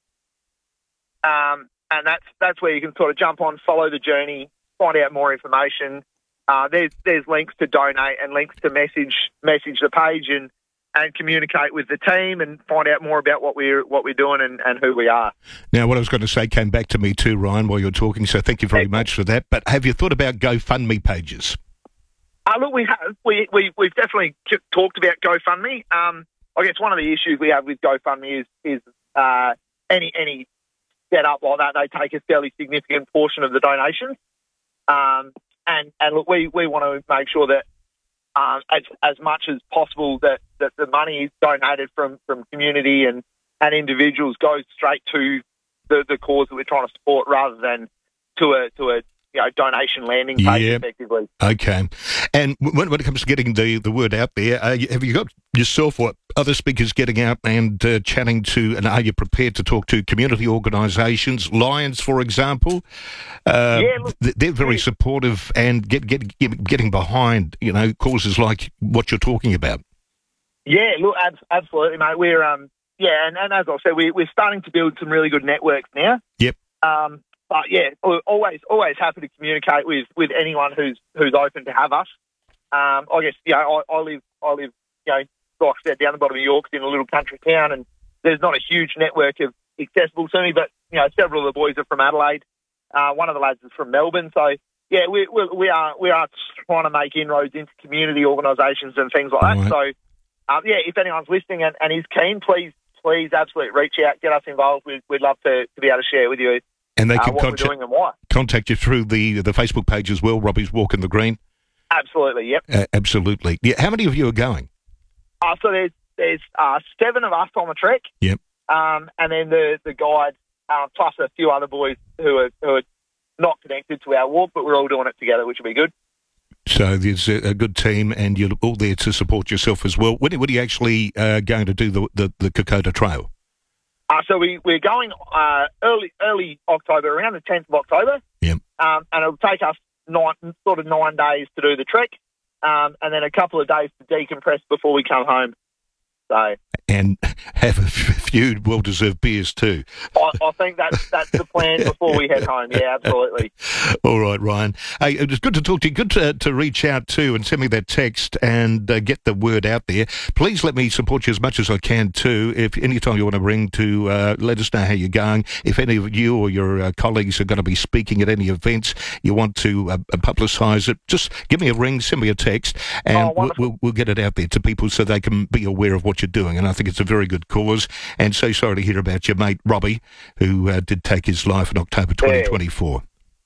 Um, and that's that's where you can sort of jump on, follow the journey, find out more information. Uh, there's there's links to donate and links to message message the page and, and communicate with the team and find out more about what we're what we're doing and, and who we are. Now, what I was going to say came back to me too, Ryan, while you were talking, so thank you very much for that. But have you thought about GoFundMe pages? Uh, look, we have. We, we, we've definitely t- talked about GoFundMe. Um, I guess one of the issues we have with GoFundMe is, is uh, any any setup like that, they take a fairly significant portion of the donations. Um, and, and look, we, we want to make sure that um, as, as much as possible that, that the money is donated from, from community and, and individuals goes straight to the, the cause that we're trying to support, rather than to a to a you know, donation landing page, Yeah. effectively. Okay. And when, when it comes to getting the, the word out there, uh, have you got yourself or other speakers getting out and uh, chatting to, and are you prepared to talk to community organisations, Lions, for example? Uh, Yeah, look- th- they're very supportive and get, get, get getting behind, you know, causes like what you're talking about. Yeah, look, ab- absolutely, mate. We're um, yeah, and, and as I said, we, we're starting to build some really good networks now. Yep. Um, but yeah, we're always always happy to communicate with, with anyone who's who's open to have us. Um, I guess you know, I, I live I live you know, like I said, down the bottom of York, in a little country town, and there's not a huge network of accessible to me. But you know, several of the boys are from Adelaide. Uh, one of the lads is from Melbourne. So yeah, we we, we are we are trying to make inroads into community organisations and things like that. Right. So um, yeah, if anyone's listening and, and is keen, please please absolutely reach out, get us involved. We'd, we'd love to, to be able to share with you And they uh, can what contact, we're doing and why. contact you through the, the Facebook page as well, Robbie's Walk in the Green. Absolutely, yep. Uh, absolutely. Yeah. How many of you are going? Uh, so there's there's uh, seven of us on the trek. Yep. Um, and then the the guide uh, plus a few other boys who are who are not connected to our walk, but we're all doing it together, which will be good. So there's a, a good team, and you're all there to support yourself as well. When, when are you actually uh, going to do the, the, the Kokoda Trail? Uh, so we we're going uh, early early October, around the tenth of October. Yep. Um, and it'll take us nine sort of nine days to do the trek, um, and then a couple of days to decompress before we come home. So. And have a few well-deserved beers too. I, I think that's that's the plan before we head home. Yeah, absolutely. All right, Ryan. Hey, it was good to talk to you. Good to, to reach out to and send me that text and uh, get the word out there. Please let me support you as much as I can too. If any time you want to ring to uh, let us know how you're going. If any of you or your uh, colleagues are going to be speaking at any events, you want to uh, publicise it, just give me a ring, send me a text, and Oh, we'll, we'll, we'll get it out there to people so they can be aware of what you're doing. And I think it's a very good cause. And so sorry to hear about your mate Robbie, who uh, did take his life in October twenty twenty-four.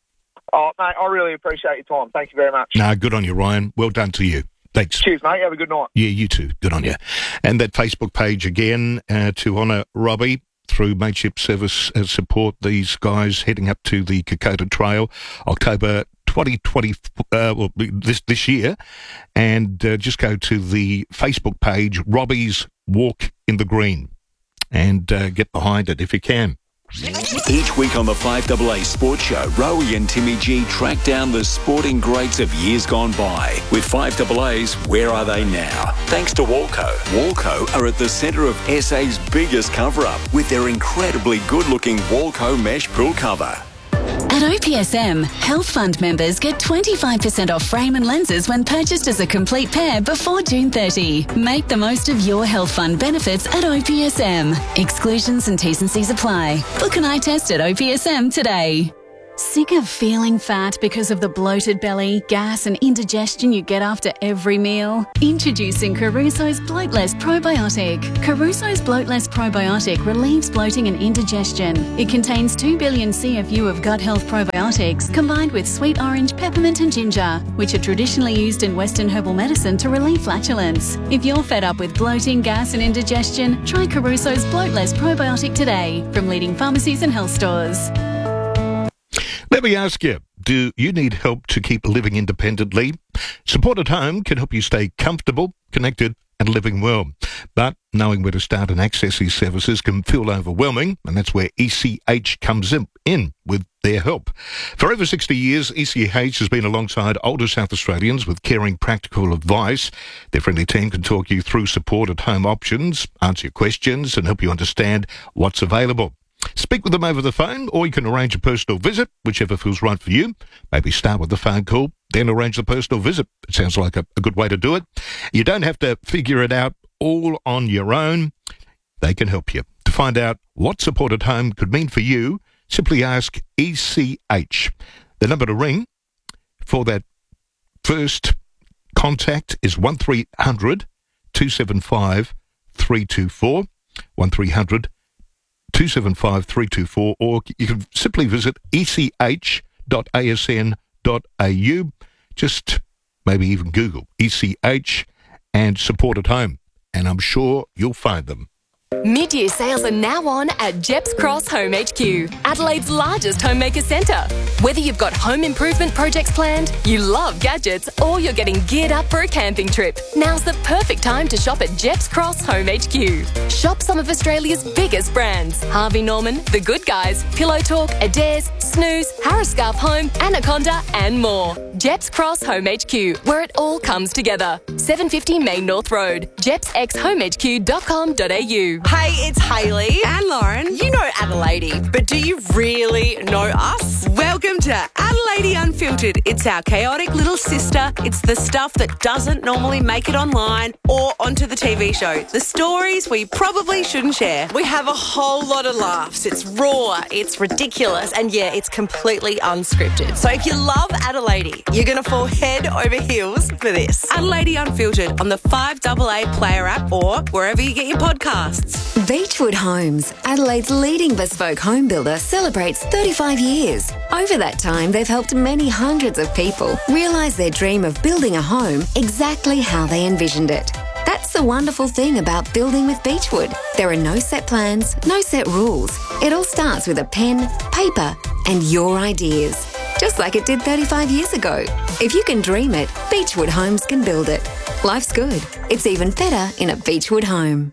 Oh, mate, I really appreciate your time. Thank you very much. No, good on you, Ryan. Well done to you. Thanks. Cheers, mate. Have a good night. Yeah, you too. Good on you. And that Facebook page again uh, to honour Robbie through Mateship Service uh, support these guys heading up to the Kokoda Trail, October twenty twenty, uh, well, this this year, and uh, just go to the Facebook page, Robbie's Walk in the Green, and uh, get behind it if you can. Each week on the five A A Sports Show, Rowie and Timmy G track down the sporting greats of years gone by. With five A A's Where Are They Now? Thanks to Walco. Walco are at the centre of S A's biggest cover-up with their incredibly good-looking Walco mesh pool cover. At O P S M, Health Fund members get twenty-five percent off frame and lenses when purchased as a complete pair before June thirtieth. Make the most of your Health Fund benefits at O P S M. Exclusions and T's and C's apply. Book an eye test at O P S M today. Sick of feeling fat because of the bloated belly, gas and indigestion you get after every meal? Introducing Caruso's Bloatless Probiotic. Caruso's Bloatless Probiotic relieves bloating and indigestion. It contains two billion C F U of gut health probiotics combined with sweet orange, peppermint and ginger, which are traditionally used in Western herbal medicine to relieve flatulence. If you're fed up with bloating, gas and indigestion, try Caruso's Bloatless Probiotic today from leading pharmacies and health stores. Let me ask you, do you need help to keep living independently? Support at Home can help you stay comfortable, connected and living well. But knowing where to start and access these services can feel overwhelming, and that's where E C H comes in, in with their help. For over sixty years, E C H has been alongside older South Australians with caring, practical advice. Their friendly team can talk you through support at home options, answer your questions and help you understand what's available. Speak with them over the phone, or you can arrange a personal visit, whichever feels right for you. Maybe start with a phone call, then arrange the personal visit. It sounds like a, a good way to do it. You don't have to figure it out all on your own. They can help you. To find out what support at home could mean for you, simply ask E C H. The number to ring for that first contact is one three hundred two seven five three two four, one three hundred two seven five three two four, or you can simply visit e c h dot a s n dot a u. Just maybe even Google E C H and support at home, and I'm sure you'll find them. Mid-year sales are now on at Jeps Cross Home H Q, Adelaide's largest homemaker centre. Whether you've got home improvement projects planned, you love gadgets, or you're getting geared up for a camping trip, now's the perfect time to shop at Jeps Cross Home H Q. Shop some of Australia's biggest brands: Harvey Norman, The Good Guys, Pillow Talk, Adairs, Snooze, Harris Scarf Home, Anaconda and more. Jeps Cross Home H Q, where it all comes together. seven fifty Main North Road, jeps x home h q dot com dot a u. Hey, it's Hayley and Lauren. You know Adelaide, but do you really know us? Welcome to Adelaide Unfiltered. It's our chaotic little sister. It's the stuff that doesn't normally make it online or onto the T V show. The stories we probably shouldn't share. We have a whole lot of laughs. It's raw, it's ridiculous, and yeah, it's completely unscripted. So if you love Adelaide, you're going to fall head over heels for this. Adelaide Unfiltered on the five A A Player app or wherever you get your podcasts. Beechwood Homes, Adelaide's leading bespoke home builder, celebrates thirty-five years. Over that time, they've helped many hundreds of people realise their dream of building a home exactly how they envisioned it. That's the wonderful thing about building with Beechwood. There are no set plans, no set rules. It all starts with a pen, paper, and your ideas. Just like it did thirty-five years ago. If you can dream it, Beechwood Homes can build it. Life's good. It's even better in a Beechwood home.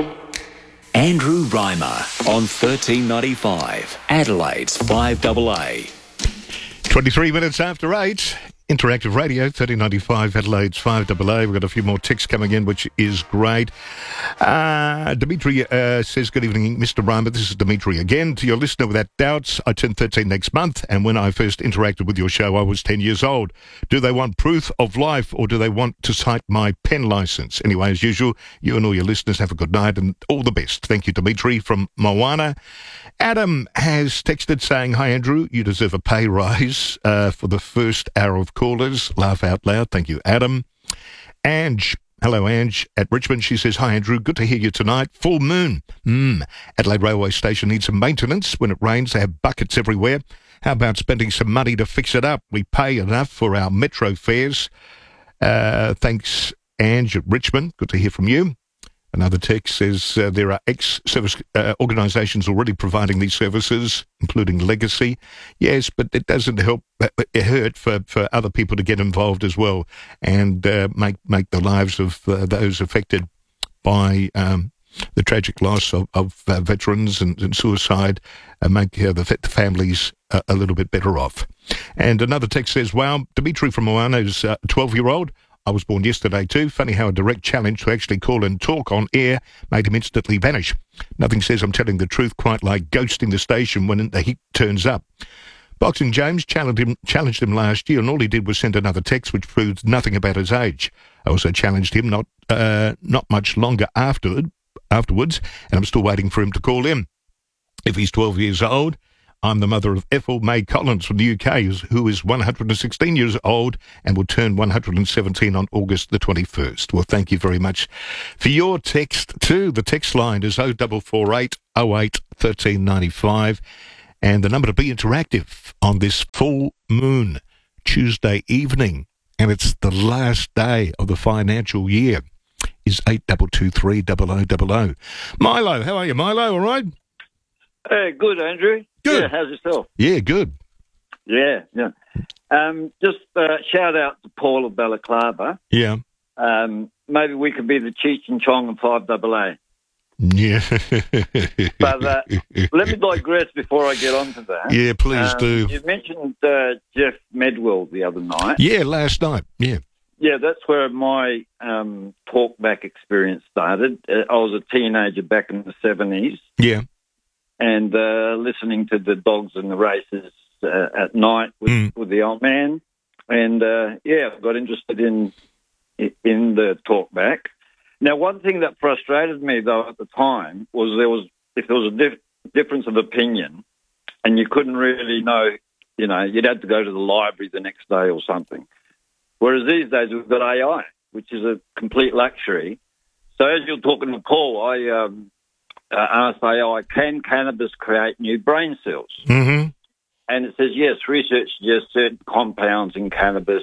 Andrew Reimer on thirteen ninety-five, Adelaide's five A A. twenty-three minutes after eight. Interactive Radio, thirteen ninety-five, Adelaide's five A A. We've got a few more texts coming in, which is great. Uh, Dimitri uh, says, good evening, Mister Reimer. This is Dimitri again. To your listener without doubts, I turn thirteen next month, and when I first interacted with your show, I was ten years old. Do they want proof of life, or do they want to cite my pen licence? Anyway, as usual, you and all your listeners have a good night, and all the best. Thank you, Dimitri from Moana. Adam has texted saying, hi, Andrew, you deserve a pay rise uh, for the first hour of callers. Laugh out loud. Thank you, Adam. Ange, hello, Ange, at Richmond. She says, hi, Andrew, good to hear you tonight. Full moon. Mm. Adelaide Railway Station needs some maintenance. When it rains, they have buckets everywhere. How about spending some money to fix it up? We pay enough for our metro fares. Uh, thanks, Ange at Richmond. Good to hear from you. Another text says uh, there are ex-service uh, organisations already providing these services, including Legacy. Yes, but it doesn't help. It hurt for, for other people to get involved as well and uh, make make the lives of uh, those affected by um, the tragic loss of, of uh, veterans and, and suicide, uh, make uh, the, the families uh, a little bit better off. And another text says, wow, Dimitri from Moana is a twelve-year-old. I was born yesterday too. Funny how a direct challenge to actually call and talk on air made him instantly vanish. Nothing says I'm telling the truth quite like ghosting the station when the heat turns up. Boxing James challenged him, challenged him last year, and all he did was send another text which proves nothing about his age. I also challenged him not uh, not much longer afterward, afterwards, and I'm still waiting for him to call in. If he's twelve years old, I'm the mother of Ethel May Collins from the U K, who is one hundred sixteen years old and will turn one hundred seventeen on August the twenty-first. Well, thank you very much for your text too. The text line is oh four four eight oh eight one three nine five, and the number to be interactive on this full moon Tuesday evening, and it's the last day of the financial year, is eight two two three oh oh oh oh. Milo, how are you, Milo? All right? Hey, good, Andrew. Good. Yeah, how's yourself? Yeah, good. Yeah, yeah. Um, just uh, shout out to Paul of Balaclava. Yeah. Um, maybe we could be the Cheech and Chong and five double A. Yeah. But uh, let me digress before I get on to that. Yeah, please um, do. You mentioned uh, Jeff Medwell the other night. Yeah, last night. Yeah. Yeah, that's where my um, talkback experience started. Uh, I was a teenager back in the seventies. Yeah. And uh, listening to the dogs and the races uh, at night with, mm. with the old man. And, uh, yeah, I got interested in in the talkback. Now, one thing that frustrated me, though, at the time was there was, if there was a dif- difference of opinion and you couldn't really know, you know, you'd have to go to the library the next day or something. Whereas these days we've got A I, which is a complete luxury. So as you're talking to Paul, I um, uh, asked A I, can cannabis create new brain cells? Mm-hmm. And it says, yes, research suggests certain compounds in cannabis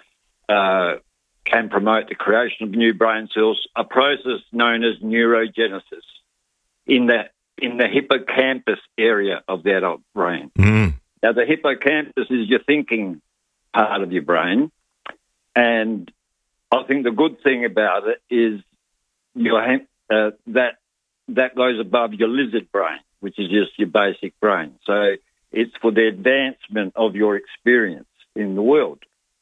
uh, can promote the creation of new brain cells, a process known as neurogenesis in the, in the hippocampus area of the adult brain. Mm. Now, the hippocampus is your thinking part of your brain. And I think the good thing about it is your uh, that that goes above your lizard brain, which is just your basic brain. So it's for the advancement of your experience in the world.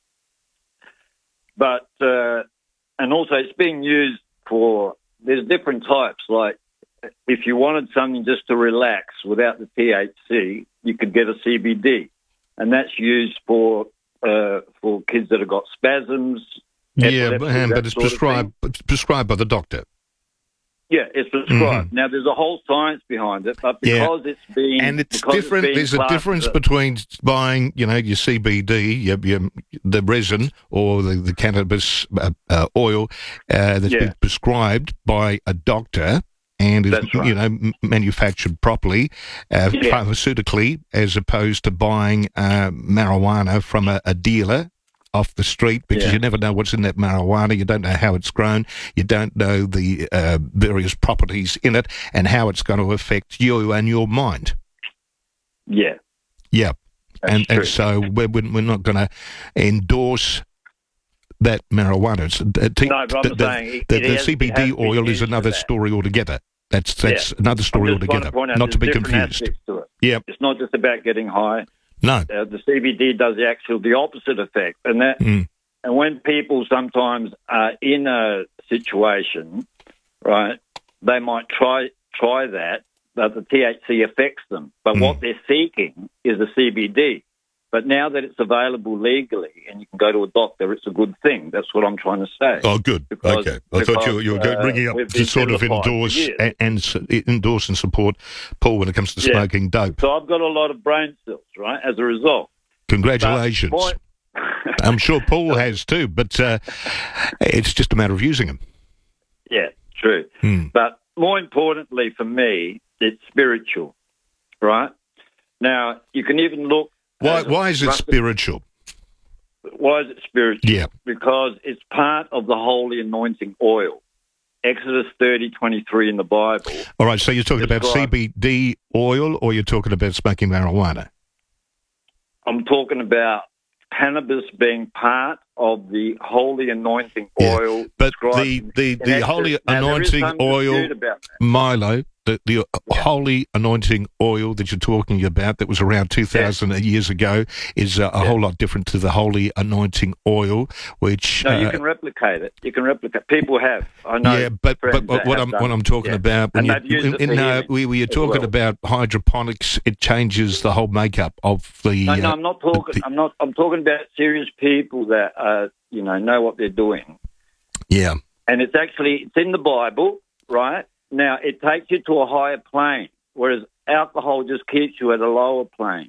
But, uh, and also it's being used for, there's different types. Like if you wanted something just to relax without the T H C, you could get a C B D. And that's used for Uh, for kids that have got spasms. Yeah, but, but it's prescribed it's prescribed by the doctor. Yeah, it's prescribed. Mm-hmm. Now, there's a whole science behind it, but because yeah. it's being... And it's different. It's there's a difference a, between buying, you know, your C B D, your, your, the resin, or the, the cannabis uh, uh, oil uh, that's yeah. been prescribed by a doctor and is, right. you know, m- manufactured properly, uh, yeah. pharmaceutically, as opposed to buying uh, marijuana from a, a dealer off the street, because yeah. you never know what's in that marijuana. You don't know how it's grown. You don't know the uh, various properties in it and how it's going to affect you and your mind. Yeah. Yeah. And, and so we're, we're not going to endorse that marijuana. It's, uh, t- no, but I'm the, saying the, it, the, it the has, C B D oil is another that. story altogether. That's that's yeah. another story altogether. To not to be confused. To yeah, it's not just about getting high. No, uh, the C B D does the actual the opposite effect, and that mm. and when people sometimes are in a situation, right, they might try try that, but the T H C affects them. But mm. what they're seeking is the C B D. But now that it's available legally and you can go to a doctor, it's a good thing. That's what I'm trying to say. Oh, good. Because, okay. I because, thought you, you were uh, bringing up to sort of endorse and, and endorse and support Paul when it comes to yeah. smoking dope. So I've got a lot of brain cells, right, as a result. Congratulations. Point... I'm sure Paul has too, but uh, it's just a matter of using them. Yeah, true. Hmm. But more importantly for me, it's spiritual, right? Now, you can even look... Why, why is it spiritual? Why is it spiritual? Yeah. Because it's part of the holy anointing oil. Exodus thirty twenty-three in the Bible. All right, so you're talking about C B D oil, or you're talking about smoking marijuana? I'm talking about cannabis being part of the holy anointing oil. Yeah. But the, the, the holy anointing oil, Milo, the, the yeah. holy anointing oil that you're talking about that was around two thousand yeah. years ago is uh, a yeah. whole lot different to the holy anointing oil, which... No, uh, you can replicate it. You can replicate. People have. I know. Yeah, but, but, but what I'm done. what I'm talking yeah. about... When and you, in, in, no, we, we are talking well. about hydroponics. It changes the whole makeup of the... No, no, uh, I'm not talking... The, I'm not. I'm talking about serious people that, uh, you know, know what they're doing. Yeah. And it's actually... It's in the Bible, right? Now, it takes you to a higher plane. whereas alcohol just keeps you at a lower plane.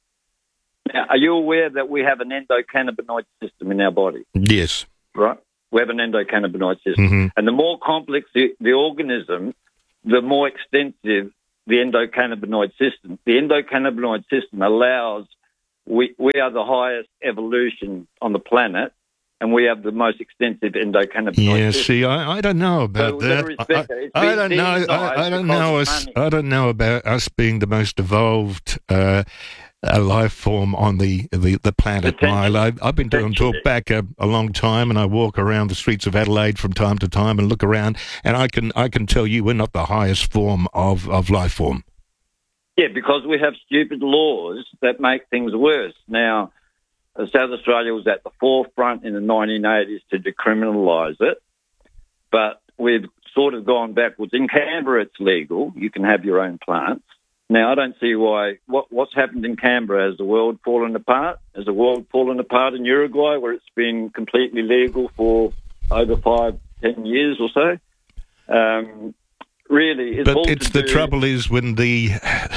Now, are you aware that we have an endocannabinoid system in our body? Yes. Right? We have an endocannabinoid system. Mm-hmm. And the more complex the, the organism, the more extensive the endocannabinoid system. The endocannabinoid system allows, we, we are the highest evolution on the planet, and we have the most extensive endocannabinoid Yeah, system. see, I, I don't know about So, with that. all respect, I, it's I been don't know. demonized I, I don't because know of us. money. I don't know about us being the most evolved uh, uh, life form on the the, the planet, Milo. I've been doing talk back a, a long time, and I walk around the streets of Adelaide from time to time and look around, and I can I can tell you we're not the highest form of, of life form. Yeah, because we have stupid laws that make things worse. Now, uh, South Australia was at the forefront in the nineteen eighties to decriminalise it, but we've sort of gone backwards. In Canberra, it's legal. You can have your own plants. Now, I don't see why. What, what's happened in Canberra? Has the world fallen apart? Has the world fallen apart in Uruguay, where it's been completely legal for over five, ten years or so? Um, really, it's but all it's to the do- trouble is when the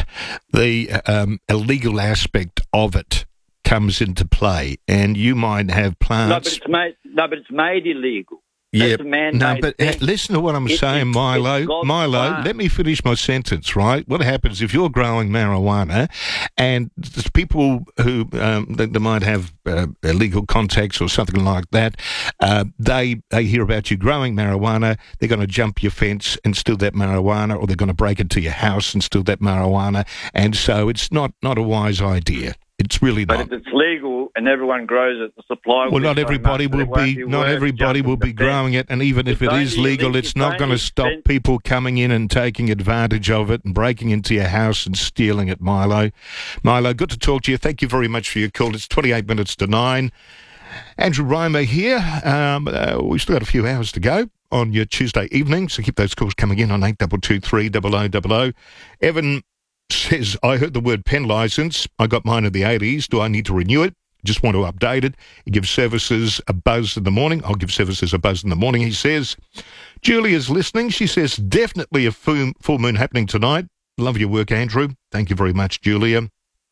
the um, illegal aspect of it comes into play, and you might have No, but plants. it's made. No, but it's made illegal. Yeah, That's a man-made no, but thing. uh, listen to what I'm It- saying, it- Milo. it's God's Milo, plan. let me finish my sentence, right? What happens if you're growing marijuana and there's people who um, they, they might have uh, illegal contacts or something like that, uh, they they hear about you growing marijuana, they're going to jump your fence and steal that marijuana, or they're going to break into your house and steal that marijuana, and so it's not, not a wise idea. It's really But not. if it's legal and everyone grows it, the supply will Well, be not so everybody much that will it won't be. be Not worth everybody will be jumping the growing it, and even if It's it is only legal, illegal- it's it's not going to only stop expen- people coming in and taking advantage of it and breaking into your house and stealing it. Milo, Milo, good to talk to you. Thank you very much for your call. It's twenty-eight minutes to nine. Andrew Reimer here. Um, uh, we've still got a few hours to go on your Tuesday evening, so keep those calls coming in on eight two two three double oh double oh. Evan says, I heard the word pen licence. I got mine in the eighties. Do I need to renew it? Just want to update it. He gives services a buzz in the morning. I'll give services a buzz in the morning, he says. Julia's listening. She says, definitely a full, full moon happening tonight. Love your work, Andrew. Thank you very much, Julia.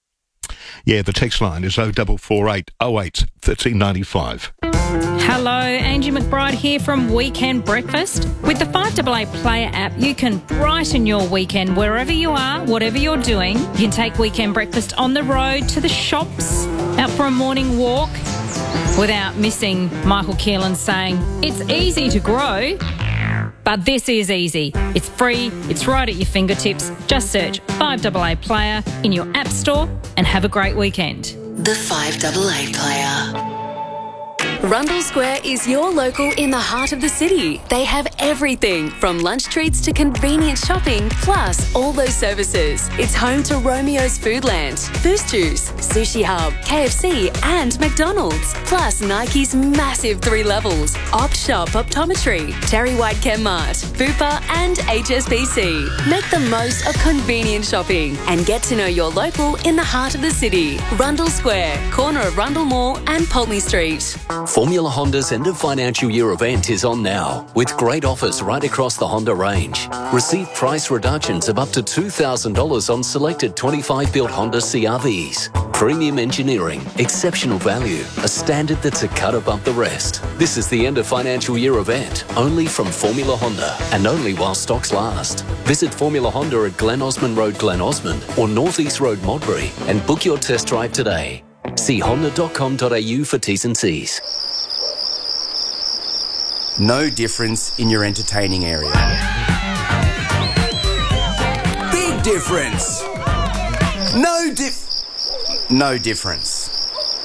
Yeah, the text line is oh four four eight oh eight one three nine five. Hello, Angie McBride here from Weekend Breakfast. With the five A A Player app, you can brighten your weekend wherever you are, whatever you're doing. You can take Weekend Breakfast on the road, to the shops, out for a morning walk, without missing Michael Keelan saying, it's easy to grow, but this is easy. It's free, it's right at your fingertips. Just search five A A Player in your app store and have a great weekend. The five A A Player. Rundle Square is your local in the heart of the city. They have everything from lunch treats to convenient shopping, plus all those services. It's home to Romeo's Foodland, Boost Juice, Sushi Hub, K F C and McDonald's, plus Nike's massive three levels, Op Shop Optometry, Terry White Chemmart, Bupa and H S B C. Make the most of convenient shopping and get to know your local in the heart of the city. Rundle Square, corner of Rundle Mall and Pulteney Street. Formula Honda's end of financial year event is on now, with great offers right across the Honda range. Receive price reductions of up to two thousand dollars on selected twenty-five built Honda C R Vs. Premium engineering, exceptional value, a standard that's a cut above the rest. This is the end of financial year event, only from Formula Honda, and only while stocks last. Visit Formula Honda at Glen Osmond Road, Glen Osmond, or North East Road, Modbury, and book your test drive today. See honda dot com dot a u for T's and C's. No difference in your entertaining area. Big difference. No dif... No difference.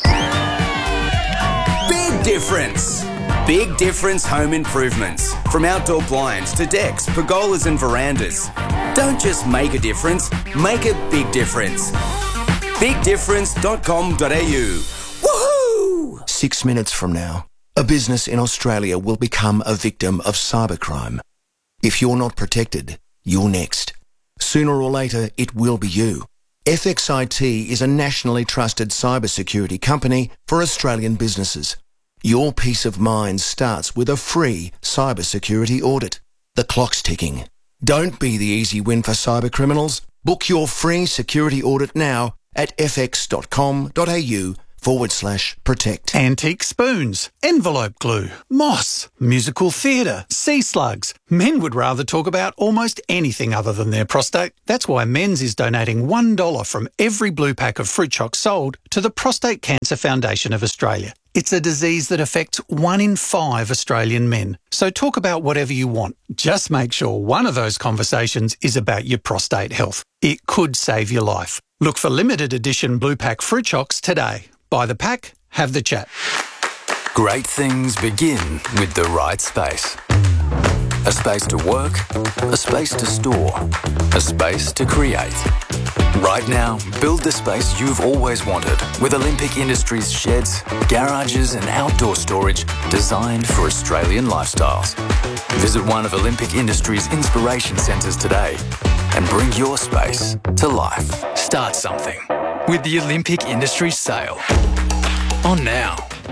Big difference. Big difference home improvements. From outdoor blinds to decks, pergolas and verandas. Don't just make a difference, make a big difference. big difference dot com dot a u. Woohoo! Six minutes from now, a business in Australia will become a victim of cybercrime. If you're not protected, you're next. Sooner or later, it will be you. F X I T is a nationally trusted cybersecurity company for Australian businesses. Your peace of mind starts with a free cybersecurity audit. The clock's ticking. Don't be the easy win for cybercriminals. Book your free security audit now at fx.com.au forward slash protect. Antique spoons, envelope glue, moss, musical theatre, sea slugs. Men would rather talk about almost anything other than their prostate. That's why Men's is donating one dollar from every blue pack of fruit chocs sold to the Prostate Cancer Foundation of Australia. It's a disease that affects one in five Australian men. So talk about whatever you want. Just make sure one of those conversations is about your prostate health. It could save your life. Look for limited edition blue pack fruit chocs today. Buy the pack, have the chat. Great things begin with the right space. A space to work, a space to store, a space to create. Right now, build the space you've always wanted with Olympic Industries sheds, garages and outdoor storage designed for Australian lifestyles. Visit one of Olympic Industries' inspiration centres today and bring your space to life. Start something with the Olympic Industries sale. On now.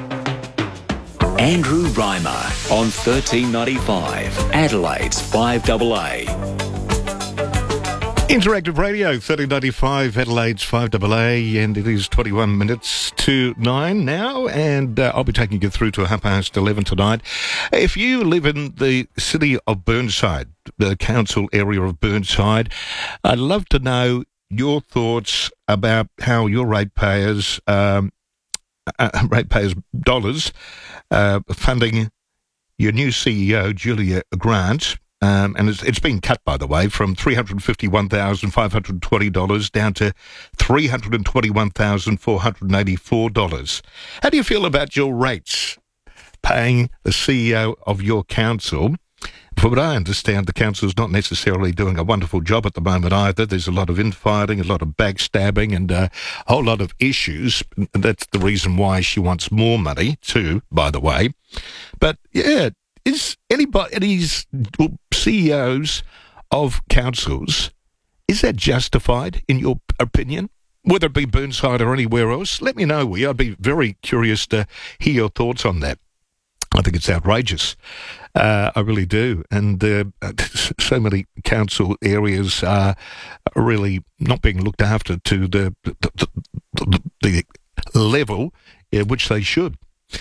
Andrew Reimer on thirteen ninety-five, Adelaide's five A A. Interactive Radio, thirteen ninety-five, Adelaide's five A A, and it is twenty-one minutes to nine now, and uh, I'll be taking you through to half past eleven tonight. If you live in the city of Burnside, the council area of Burnside, I'd love to know your thoughts about how your ratepayers, um, uh, ratepayers' dollars, uh, funding your new C E O, Julia Grant. Um, and it's, it's been cut, by the way, from three hundred fifty-one thousand five hundred twenty dollars down to three hundred twenty-one thousand four hundred eighty-four dollars. How do you feel about your rates paying the C E O of your council? From what I understand, the council's not necessarily doing a wonderful job at the moment either. There's a lot of infighting, a lot of backstabbing, and uh, a whole lot of issues. And that's the reason why she wants more money too, by the way. But, yeah, is anybody, any's C E Os of councils, is that justified in your opinion? Whether it be Burnside or anywhere else, let me know. We, I'd be very curious to hear your thoughts on that. I think it's outrageous. Uh, I really do. And uh, so many council areas are really not being looked after to the, the, the, the level at which they should.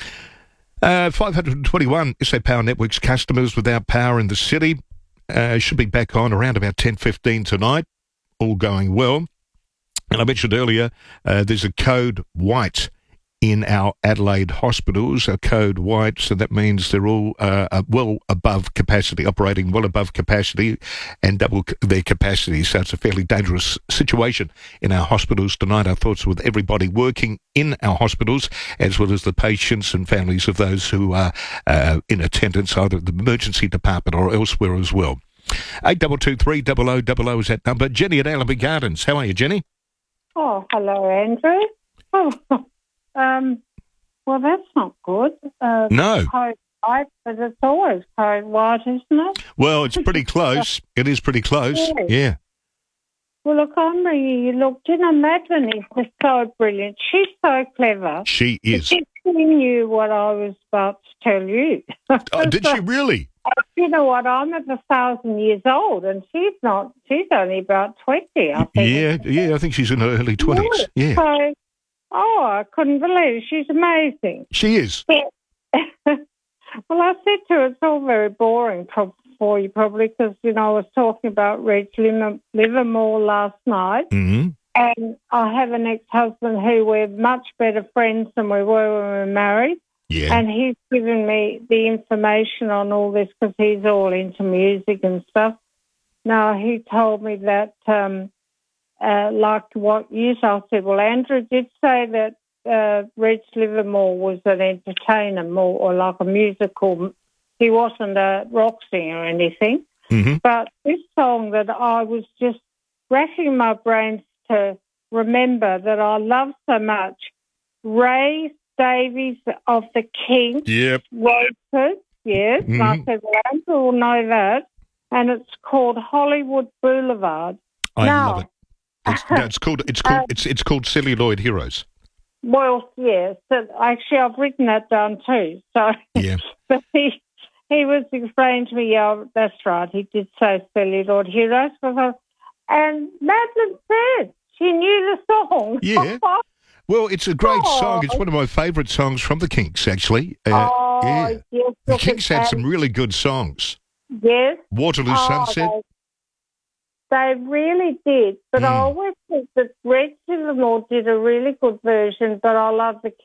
Uh, five hundred twenty-one S A Power Networks customers without power in the city uh, should be back on around about ten fifteen tonight, all going well. And I mentioned earlier, uh, there's a code white in our Adelaide hospitals, a code white, so that means they're all uh, well above capacity, operating well above capacity and double their capacity. So it's a fairly dangerous situation in our hospitals tonight. Our thoughts with everybody working in our hospitals, as well as the patients and families of those who are uh, in attendance, either at the emergency department or elsewhere as well. eight two two three double oh double oh is that number. Jenny at Allenby Gardens. How are you, Jenny? Oh, hello, Andrew. Oh. Um, well, that's not good. Uh, no. Code white, but it's always code white, isn't it? Well, it's pretty close. It is pretty close. Yeah. yeah. Well, look, I'm ringing you. Look, Gina Madeline is just so brilliant. She's so clever. She is. She knew what I was about to tell you. Oh, did so, she really? You know what? I'm a thousand years old, and she's not. She's only about twenty, I think. Yeah, yeah. I think she's in her early twenties. Yeah. So, oh, I couldn't believe it. She's amazing. She is. Well, I said to her, it's all very boring for you probably because, you know, I was talking about Reg Livermore last night. Mm-hmm. And I have an ex-husband who we're much better friends than we were when we were married. Yeah. And he's given me the information on all this because he's all into music and stuff. Now, he told me that, um, uh, like what you said, I said, well, Andrew did say that uh, Reg Livermore was an entertainer more or like a musical. He wasn't a rock singer or anything. Mm-hmm. But this song that I was just racking my brains to remember that I love so much, Ray Davies of the Kinks yep. wrote it, yes. Mm-hmm. And I said, well, Andrew will know that. And it's called Hollywood Boulevard. I now, love it. It's, it's called it's called uh, it's it's called Celluloid Heroes. Well, yes. So actually, I've written that down too. So, yeah. But he he was explaining to me, yeah, that's right. He did say Celluloid Heroes because And Madeline said she knew the song. Yeah. Well, it's a great Oh. song. It's one of my favourite songs from the Kinks, actually. Uh, oh, yeah. yes. The look Kinks at had that. some really good songs. Yes. Waterloo Oh, Sunset. They, they really did. But I Mm. always think that Reg Gilmore did a really good version, but I love the